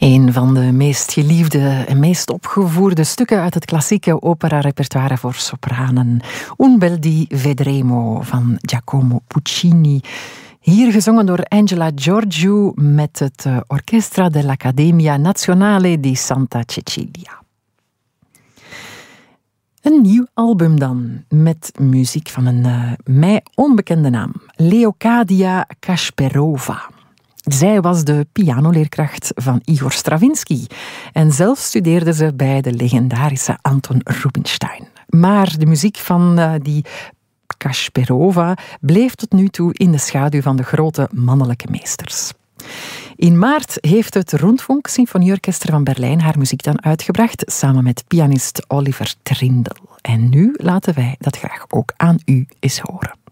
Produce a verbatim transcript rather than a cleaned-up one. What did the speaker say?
Een van de meest geliefde en meest opgevoerde stukken uit het klassieke opera-repertoire voor sopranen. Un bel di Vedremo van Giacomo Puccini. Hier gezongen door Angela Giorgiou met het Orchestra dell'Accademia Nazionale di Santa Cecilia. Een nieuw album dan, met muziek van een uh, mij onbekende naam. Leocadia Kasperova. Zij was de pianoleerkracht van Igor Stravinsky en zelf studeerde ze bij de legendarische Anton Rubinstein. Maar de muziek van uh, die Kasperova bleef tot nu toe in de schaduw van de grote mannelijke meesters. In maart heeft het Rundfunk Symfonieorkester van Berlijn haar muziek dan uitgebracht, samen met pianist Oliver Trindl. En nu laten wij dat graag ook aan u eens horen.